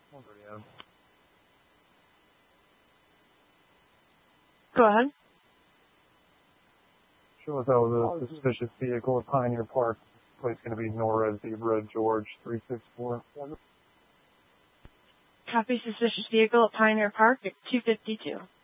Go ahead. Show us how the suspicious vehicle at Pioneer Park. Place going to be Nora Zebra George 364. Copy suspicious vehicle at Pioneer Park at 252.